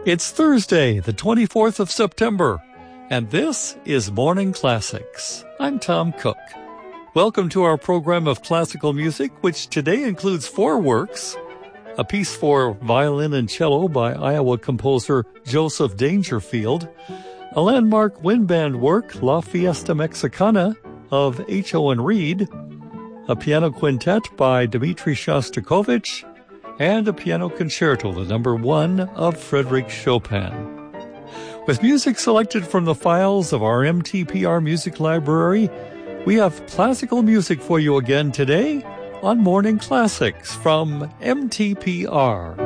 It's Thursday, the 24th of September, and this is Morning Classics. I'm Tom Cook. Welcome to our program of classical music, which today includes 4 works: a piece for violin and cello by Iowa composer Joseph Dangerfield, a landmark wind band work, La Fiesta Mexicana of H. Owen Reed, a piano quintet by Dmitri Shostakovich, and a piano concerto, the number 1 of Frédéric Chopin. With music selected from the files of our MTPR Music Library, we have classical music for you again today on Morning Classics from MTPR.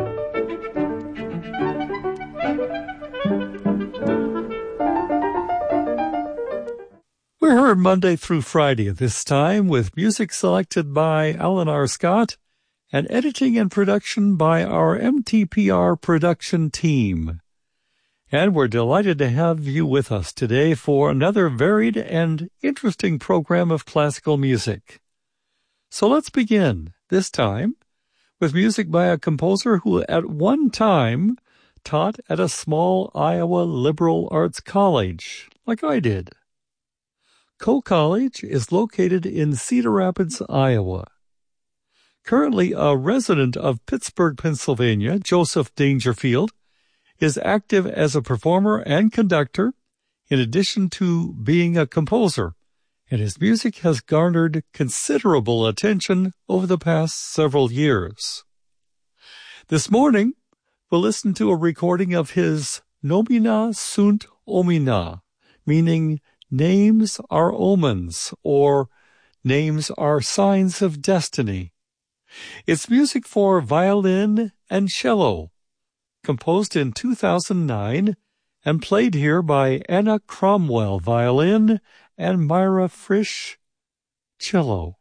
We're heard Monday through Friday at this time with music selected by Alan R. Scott and editing and production by our MTPR production team. And we're delighted to have you with us today for another varied and interesting program of classical music. So let's begin, this time, with music by a composer who at one time taught at a small Iowa liberal arts college, like I did. Coe College is located in Cedar Rapids, Iowa. Currently a resident of Pittsburgh, Pennsylvania, Joseph Dangerfield is active as a performer and conductor in addition to being a composer, and his music has garnered considerable attention over the past several years. This morning, we'll listen to a recording of his Nomina Sunt Omina, meaning names are omens, or names are signs of destiny. It's music for violin and cello, composed in 2009 and played here by Anna Cromwell, violin, and Myra Frisch, cello.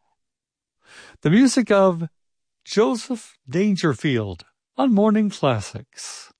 The music of Joseph Dangerfield on Morning Classics.